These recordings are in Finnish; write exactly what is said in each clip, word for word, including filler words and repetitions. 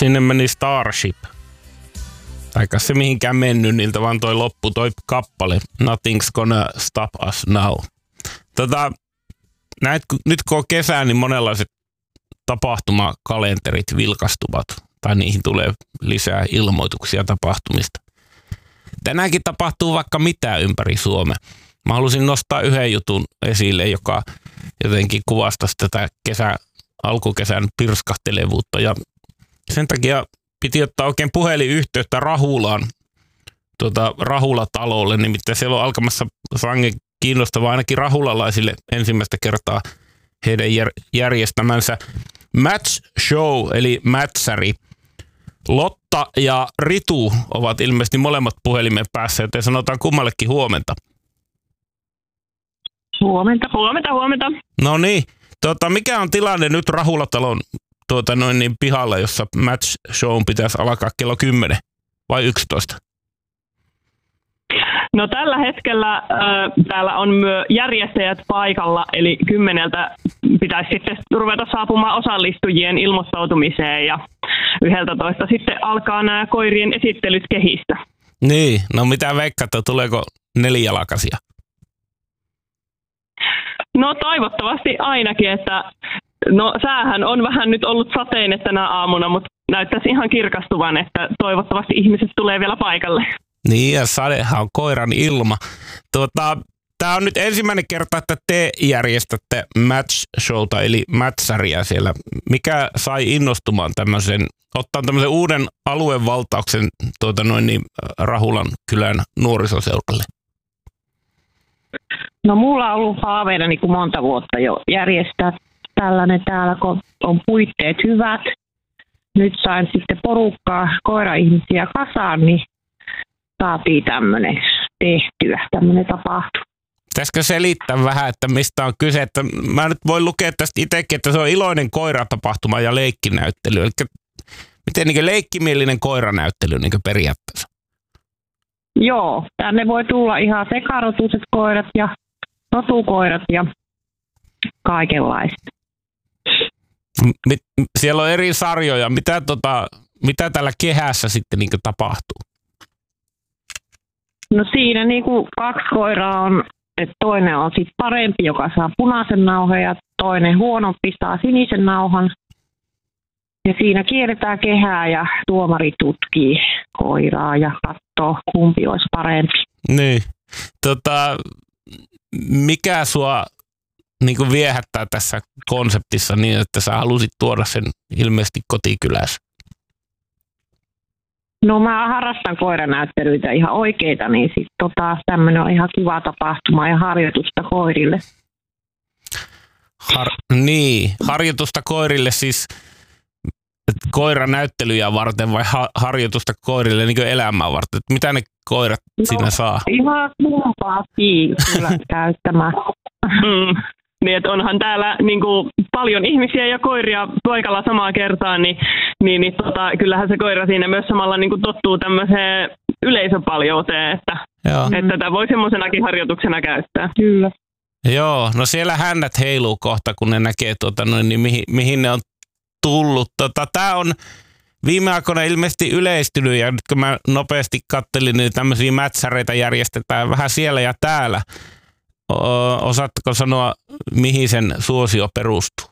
Sinne meni Starship. Taikka se mihinkään mennyt niiltä, vaan toi loppu, toi kappale. Nothing's gonna stop us now. Tota, näet, nyt kun on kesä, niin monenlaiset tapahtumakalenterit vilkastuvat. Tai niihin tulee lisää ilmoituksia tapahtumista. Tänäänkin tapahtuu vaikka mitä ympäri Suomea. Mä halusin nostaa yhden jutun esille, joka jotenkin kuvastaisi tätä kesä, alkukesän pirskahtelevuutta. Ja sen takia piti ottaa oikein puhelinyhteyttä Rahulaan, tuota, Rahula-talolle. Nimittäin siellä on alkamassa sangen kiinnostavaa ainakin rahulalaisille ensimmäistä kertaa heidän jär- järjestämänsä match show, eli mätsäri. Lotta ja Ritu ovat ilmeisesti molemmat puhelimen päässä, joten sanotaan kummallekin huomenta. Huomenta, huomenta, huomenta. No niin, tuota, mikä on tilanne nyt Rahulatalon tuota, noin niin pihalla, jossa match show pitäisi alkaa kello kymmenen vai yksitoista? No tällä hetkellä äh, täällä on myös järjestäjät paikalla, eli kymmeneltä pitäisi sitten ruveta saapumaan osallistujien ilmoittautumiseen ja yhdeltätoista sitten alkaa nämä koirien esittelyt kehistä. Niin, no mitä veikkaatte, tuleeko nelijalkaisia? No toivottavasti ainakin, että no säähän on vähän nyt ollut sateinen tänä aamuna, mutta näyttäisi ihan kirkastuvan, että toivottavasti ihmiset tulee vielä paikalle. Niin, ja sadehan on koiran ilma. Tuota, tämä on nyt ensimmäinen kerta, että te järjestätte match showta, eli mätsäriä siellä. Mikä sai innostumaan tämmöisen, ottaa tämmöisen uuden aluevaltauksen tuota noin niin, Rahulan kylän nuorisoseuralle? No mulla on ollut haaveena niin kuin monta vuotta jo järjestää tällainen täällä, kun on puitteet hyvät. Nyt sain sitten porukkaa koira-ihmisiä kasaan, niin saatiin tämmöinen tehtyä, tämmöinen tapahtuma. Pitäisikö selittää vähän, että mistä on kyse? Että mä nyt voin lukea tästä itsekin, että se on iloinen koiratapahtuma ja leikkinäyttely. Eli miten niin leikkimielinen koiranäyttely niin periaatteessa? Joo, tänne voi tulla ihan sekarotuiset koirat ja rotukoirat ja kaikenlaista. Siellä on eri sarjoja. Mitä, tota, mitä täällä kehässä sitten niin tapahtuu? No siinä niin kuin kaksi koiraa on, että toinen on sitten parempi, joka saa punaisen nauhan ja toinen huonompi saa sinisen nauhan. Ja siinä kierretään kehää ja tuomari tutkii koiraa ja katsoo, kumpi olisi parempi. Niin. Tota, mikä sua niin kuin viehättää tässä konseptissa niin, että sä halusit tuoda sen ilmeisesti kotikylässä? No mä harrastan koiranäyttelyitä ihan oikeita, niin sitten tota, tämmöinen on ihan kiva tapahtuma ja harjoitusta koirille. Har- niin, harjoitusta koirille siis koiranäyttelyjä varten vai ha- harjoitusta koirille niin kuin elämää varten? Mitä ne koirat no, siinä saa? Ihan kumpaakin kyllä käyttämään. Mm. Niin, että onhan täällä niin kuin, paljon ihmisiä ja koiria paikalla samaa kertaa, niin, niin, niin tota, kyllähän se koira siinä myös samalla niin kuin, tottuu tämmöiseen yleisöpaljouteen, että, että tätä voi semmoisenakin harjoituksena käyttää. Kyllä. Joo, no siellä hännät heiluu kohta, kun ne näkee, tuota, noin, niin mihin, mihin ne on tullut. Tota, tää on viime aikoina ilmeisesti yleistynyt, ja nyt kun mä nopeasti kattelin, niin tämmöisiä mätsäreitä järjestetään vähän siellä ja täällä. Osaatteko sanoa, mihin sen suosio perustuu?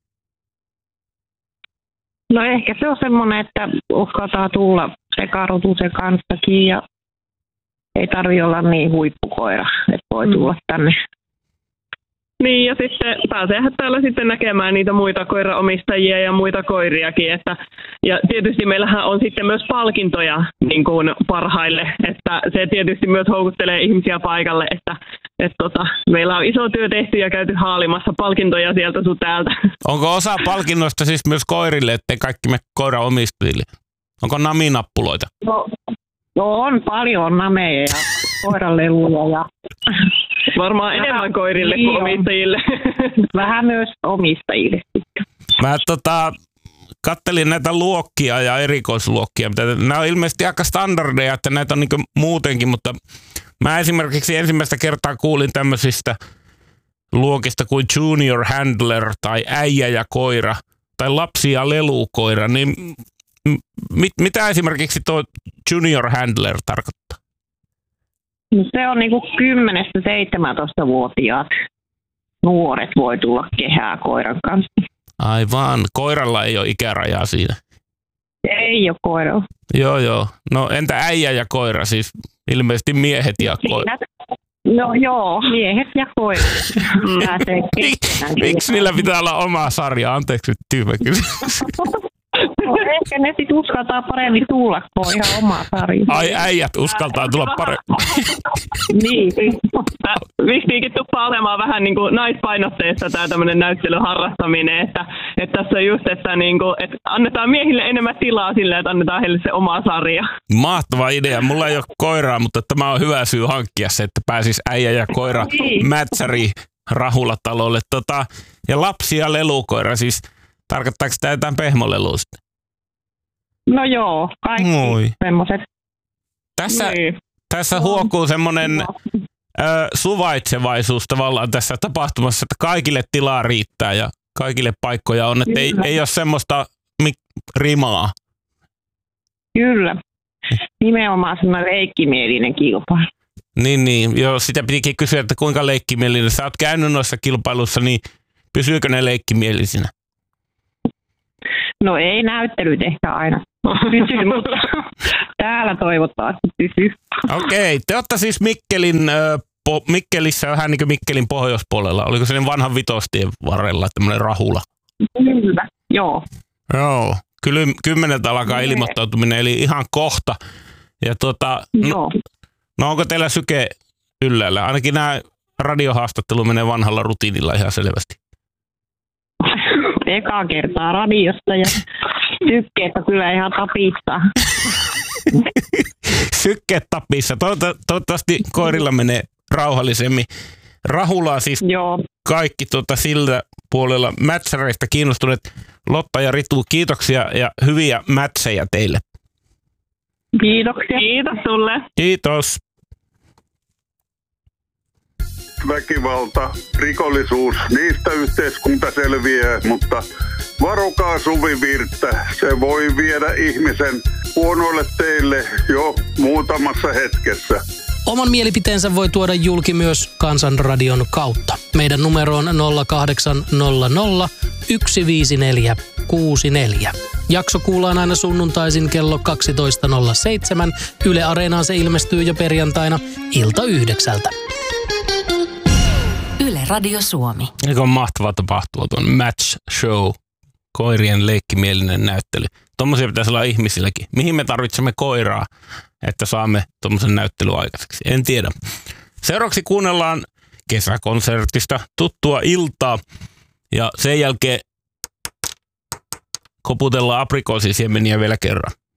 No ehkä se on semmoinen, että uskaltaa tulla sekarotusen kanssakin ja ei tarvitse olla niin huippukoira, että voi tulla tänne. Niin, ja sitten pääseehän täällä sitten näkemään niitä muita koiraomistajia ja muita koiriakin. Että, ja tietysti meillähän on sitten myös palkintoja niin kuin parhaille, että se tietysti myös houkuttelee ihmisiä paikalle, että et tota, meillä on iso työ tehty ja käyty haalimassa palkintoja sieltä sun täältä. Onko osa palkinnoista siis myös koirille, ettei kaikki me koiraomistajille? Onko naminappuloita? No, no on paljon nameja ja koiraleluja ja varmaan enemmän koirille kuin omistajille. Vähän myös omistajille. Mä tota, kattelin näitä luokkia ja erikoisluokkia. Nämä on ilmeisesti aika standardeja, että näitä on niin muutenkin, mutta mä esimerkiksi ensimmäistä kertaa kuulin tämmöisistä luokista kuin junior handler tai äijä ja koira tai lapsi ja lelukoira. Niin mit, mitä esimerkiksi tuo junior handler tarkoittaa? No se on niinku kymmenestä seitsemäntoista-vuotiaat nuoret voi tulla kehää koiran kanssa. Aivan. Koiralla ei ole ikärajaa siinä. Ei ole koiralla. Joo, joo. No entä äijä ja koira? Siis ilmeisesti miehet ja koira. No joo, miehet ja koira. Miksi niillä pitää olla oma sarja? Anteeksi, tyhmä kysymys. No, ehkä ne sit uskaltaa paremmin tulla, kun on ihan oma sarja. Ai äijät uskaltaa tulla paremmin. Niin. Vistiinkin tuppaa olemaan vähän niin kuin naispainotteista tämä tämmöinen näyttelyn harrastaminen, että, että tässä on just, että, niin kuin, että annetaan miehille enemmän tilaa sille, että annetaan heille se oma sarja. Mahtava idea. Mulla ei ole koiraa, mutta tämä on hyvä syy hankkia se, että pääsis äijä ja koira niin. mätsäri Rahulatalolle. Tota, ja lapsi ja lelukoira, siis tarkoittaako tämä jotain pehmolelua sitten? No joo, kaikki Moi. semmoiset. Tässä, Niin. tässä huokuu semmoinen ö, suvaitsevaisuus tavallaan tässä tapahtumassa, että kaikille tilaa riittää ja kaikille paikkoja on, että ei, ei ole semmoista mik- rimaa. Kyllä. Nimenomaan semmoinen leikkimielinen kilpailu. Niin, niin. Joo, sitä pitikin kysyä, että kuinka leikkimielinen. Sä oot käynyt noissa kilpailuissa, niin pysyykö ne leikkimielisinä? No ei näyttelyt ehkä aina pysy, mutta täällä toivottavasti pysyy. Okei, te olette siis Mikkelin, äh, po, Mikkelissä vähän niin kuin Mikkelin pohjoispuolella. Oliko se vanhan vitostien varrella tämmöinen Rahula? Kyllä, joo. Joo, kyllä kymmeneltä alkaa ilmoittautuminen, eli ihan kohta. Ja tota, no, Joo. no onko teillä syke yllällä? Ainakin nämä radiohaastattelu menee vanhalla rutiinilla ihan selvästi. Ekaa kertaa radiosta ja sykkeet kyllä ihan tapissa. Sykkeet tapissa. Toivottavasti koirilla menee rauhallisemmin. Rahulaa siis Joo. kaikki tuota sillä puolella mätsäreistä kiinnostuneet. Lotta ja Ritu, kiitoksia ja hyviä mätsejä teille. Kiitoksia. Kiitos sulle. Kiitos. Väkivalta, rikollisuus, niistä yhteiskunta selviää, mutta varokaa suvivirttä. Se voi viedä ihmisen huonoille teille jo muutamassa hetkessä. Oman mielipiteensä voi tuoda julki myös Kansanradion kautta. Meidän numero on nolla kahdeksan nolla nolla yksi viisi neljä kuusi neljä. Jakso kuullaan aina sunnuntaisin kello kaksitoista nolla seitsemän. Yle Areenaan se ilmestyy jo perjantaina ilta yhdeksältä. Yle Radio Suomi. Eikö on mahtava tapahtuma tuon Match Show, koirien leikkimielinen näyttely. Tuommoisia pitäisi olla ihmisilläkin. Mihin me tarvitsemme koiraa, että saamme tuommoisen näyttelyn aikaiseksi? En tiedä. Seuraavaksi kuunnellaan kesäkonsertista tuttua iltaa ja sen jälkeen koputellaan aprikoosisiemeniä vielä kerran.